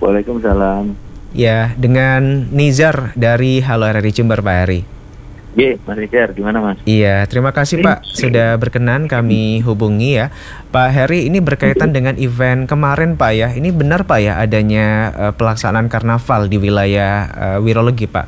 Waalaikumsalam. Ya, dengan Nizar dari Halo RRI Jember, Pak Heri. Ye, Mas Nizar, gimana Mas? Iya, terima kasih Pak sudah berkenan kami hubungi ya. Pak Heri, ini berkaitan dengan event kemarin Pak ya. Ini benar Pak ya adanya pelaksanaan karnaval di wilayah Wirologi Pak?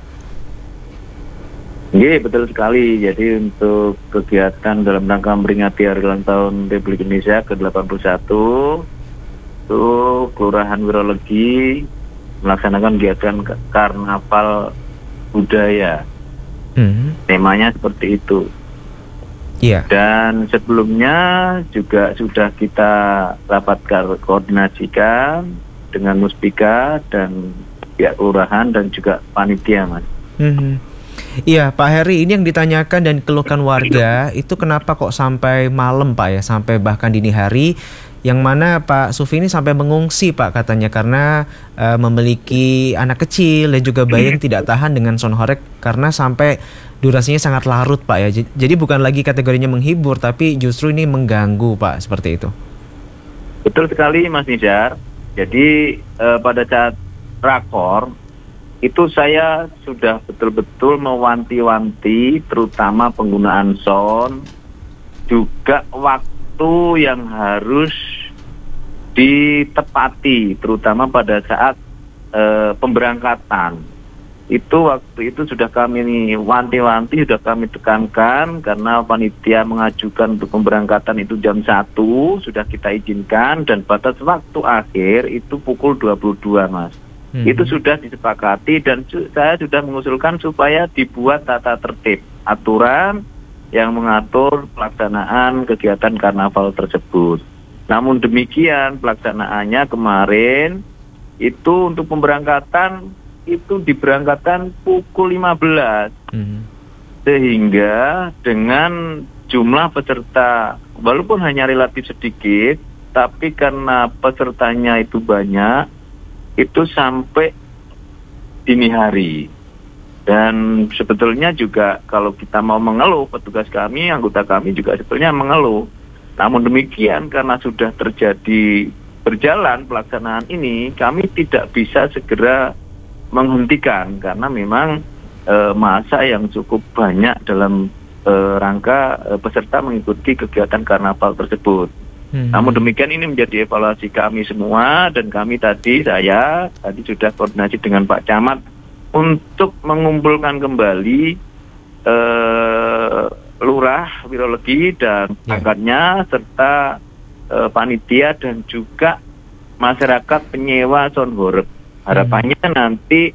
Ye, betul sekali. Jadi untuk kegiatan dalam rangka memperingati Hari Ulang Tahun Republik Indonesia ke-81, itu Kelurahan Wirologi melaksanakan kegiatan karnaval budaya. Temanya seperti itu. Iya. Dan sebelumnya juga sudah kita rapat koordinasikan dengan Muspika dan pihak kelurahan dan juga panitia, Mas. Iya, Pak Heri, ini yang ditanyakan dan dikeluhkan warga itu kenapa kok sampai malam Pak ya, sampai bahkan dini hari, yang mana Pak Sufi ini sampai mengungsi Pak katanya karena memiliki anak kecil dan juga bayi yang tidak tahan dengan sound horeg karena sampai durasinya sangat larut Pak ya. Jadi bukan lagi kategorinya menghibur tapi justru ini mengganggu Pak, seperti itu. Betul sekali Mas Nizar. Jadi pada saat rakor itu saya sudah betul-betul mewanti-wanti terutama penggunaan sound, juga waktu yang harus ditepati terutama pada saat pemberangkatan. Itu waktu itu sudah kami wanti-wanti, sudah kami tekankan karena panitia mengajukan untuk pemberangkatan itu jam 1, sudah kita izinkan dan batas waktu akhir itu pukul 22 Mas. Itu sudah disepakati dan saya sudah mengusulkan supaya dibuat tata tertib aturan yang mengatur pelaksanaan kegiatan karnaval tersebut. Namun demikian pelaksanaannya kemarin itu untuk pemberangkatan itu diberangkatkan pukul 15. Sehingga dengan jumlah peserta walaupun hanya relatif sedikit, tapi karena pesertanya itu banyak, itu sampai dini hari. Dan sebetulnya juga kalau kita mau mengeluh, petugas kami, anggota kami juga sebetulnya mengeluh. Namun demikian karena sudah terjadi berjalan pelaksanaan ini, kami tidak bisa segera menghentikan karena memang masa yang cukup banyak dalam rangka peserta mengikuti kegiatan karnaval tersebut. Namun demikian ini menjadi evaluasi kami semua dan kami saya tadi sudah koordinasi dengan Pak Camat untuk mengumpulkan kembali lurah Wirologi dan perangkatnya serta panitia dan juga masyarakat penyewa sound horeg. Harapannya nanti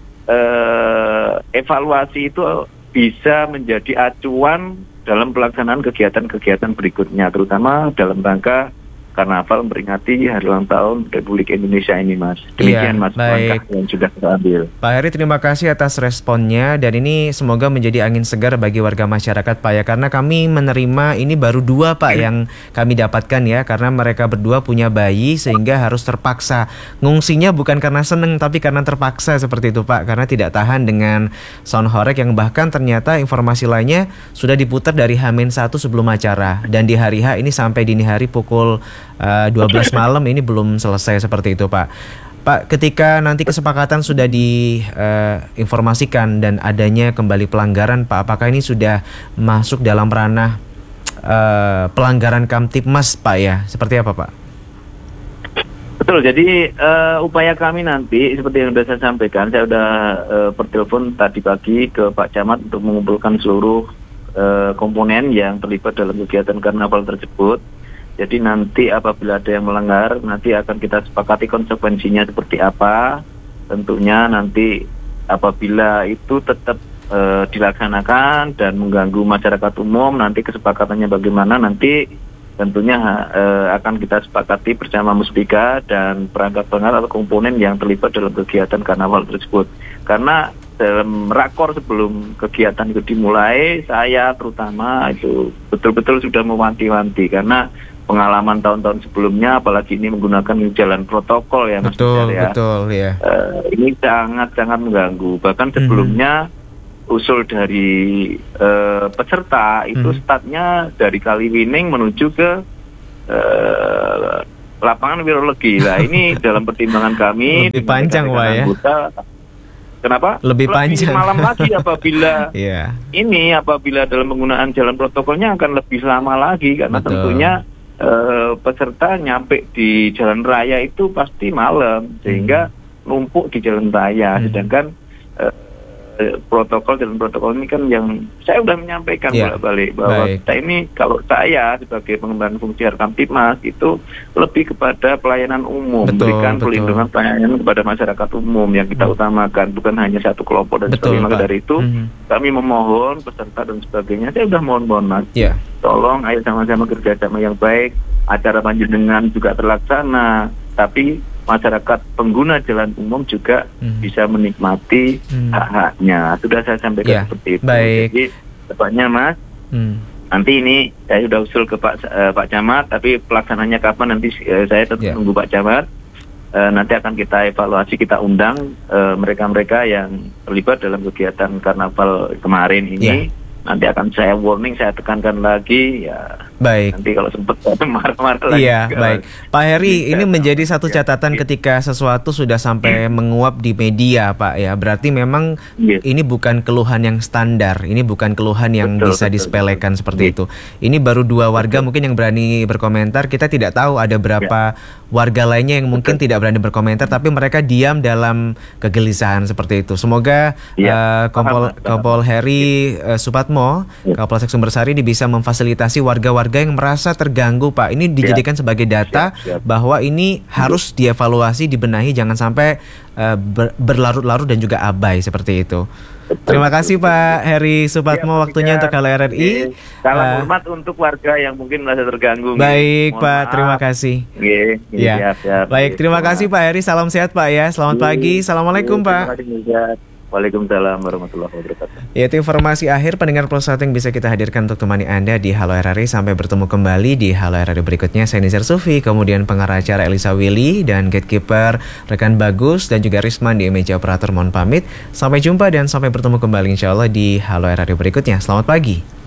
evaluasi itu bisa menjadi acuan dalam pelaksanaan kegiatan-kegiatan berikutnya, terutama dalam rangka karnaval memperingati Hari Ulang Tahun Republik Indonesia ini, Mas. Demikian, Mas, langkah yang sudah kita ambil. Pak Heri, terima kasih atas responnya dan ini semoga menjadi angin segar bagi warga masyarakat, Pak ya, karena kami menerima ini baru 2 Pak yang kami dapatkan ya, karena mereka berdua punya bayi sehingga harus terpaksa ngungsinya bukan karena seneng tapi karena terpaksa seperti itu Pak, karena tidak tahan dengan sound horeg yang bahkan ternyata informasi lainnya sudah diputar dari H-1 sebelum acara dan di hari H ini sampai dini hari pukul 12 malam ini belum selesai seperti itu Pak. Pak, ketika nanti kesepakatan sudah diinformasikan dan adanya kembali pelanggaran Pak, apakah ini sudah masuk dalam ranah pelanggaran Kamtibmas Pak ya? Seperti apa Pak? Betul, jadi upaya kami nanti seperti yang sudah saya sampaikan, saya sudah bertelepon tadi pagi ke Pak Camat untuk mengumpulkan seluruh komponen yang terlibat dalam kegiatan karnaval tersebut. Jadi nanti apabila ada yang melanggar, nanti akan kita sepakati konsekuensinya seperti apa. Tentunya nanti apabila itu tetap dilaksanakan dan mengganggu masyarakat umum, nanti kesepakatannya bagaimana, nanti tentunya akan kita sepakati bersama Muspika dan perangkat-perangkat atau komponen yang terlibat dalam kegiatan karnaval tersebut. Karena dalam rakor sebelum kegiatan itu dimulai, saya terutama itu betul-betul sudah mewanti-wanti karena pengalaman tahun-tahun sebelumnya, apalagi ini menggunakan jalan protokol ya Mas. Betul ya. Ini sangat-sangat mengganggu. Bahkan sebelumnya usul dari peserta itu startnya dari Kaliwining menuju ke lapangan virologi. Lah ini dalam pertimbangan kami lebih panjang Pak ya. Kenapa? Lebih panjang. Malam lagi apabila apabila dalam penggunaan jalan protokolnya akan lebih lama lagi karena tentunya peserta nyampe di jalan raya itu pasti malam sehingga numpuk di jalan raya. Sedangkan jalan protokol ini kan yang saya sudah menyampaikan bolak-balik bahwa kita ini, kalau saya sebagai pengemban fungsi Harkamtibmas itu lebih kepada pelayanan umum, memberikan perlindungan pelayanan kepada masyarakat umum yang kita utamakan, bukan hanya satu kelompok dan sebagainya. Maka dari itu kami memohon peserta dan sebagainya, saya sudah mohon Mas, tolong ayo sama-sama kerjasama yang baik, acara panjenengan juga terlaksana, tapi masyarakat pengguna jalan umum juga bisa menikmati hak-haknya. Sudah saya sampaikan seperti itu. Jadi tepatnya Mas, nanti ini saya sudah usul ke Pak Camat, tapi pelaksananya kapan nanti saya tetap menunggu Pak Camat. Nanti akan kita evaluasi, kita undang mereka-mereka yang terlibat dalam kegiatan karnaval kemarin ini. Nanti akan saya warning, saya tekankan lagi ya. Baik. Nanti kalau sempat marah-marah lagi. Iya, baik. Pak Heri, ini menjadi satu catatan ketika sesuatu sudah sampai menguap di media, Pak ya. Berarti memang ini bukan keluhan yang standar, ini bukan keluhan yang bisa disepelekan seperti itu. Ini baru 2 warga mungkin yang berani berkomentar. Kita tidak tahu ada berapa warga lainnya yang mungkin tidak berani berkomentar, tapi mereka diam dalam kegelisahan seperti itu. Semoga Kompol Heri Supatmo, Kapolsek Sumbersari, bisa memfasilitasi warga-warga yang merasa terganggu, Pak. Ini dijadikan sebagai data bahwa ini harus dievaluasi, dibenahi, jangan sampai berlarut-larut dan juga abai seperti itu. Terima kasih Pak Heri Supatmo waktunya untuk Halo RRI. Salam hormat untuk warga yang mungkin merasa terganggu. Baik Pak, terima kasih. Siap. Baik, terima kasih Pak Heri. Salam sehat Pak ya. Selamat pagi. Assalamualaikum Pak. Waalaikumsalam warahmatullahi wabarakatuh. Itu informasi akhir pendengar Plus 1 yang bisa kita hadirkan untuk temani Anda di Halo RRI. Sampai bertemu kembali di Halo RRI berikutnya. Saya Nizar Sufi, kemudian pengarah acara Elisa Willy, dan gatekeeper rekan Bagus dan juga Risman di meja operator, mohon pamit. Sampai jumpa dan sampai bertemu kembali insya Allah di Halo RRI berikutnya. Selamat pagi.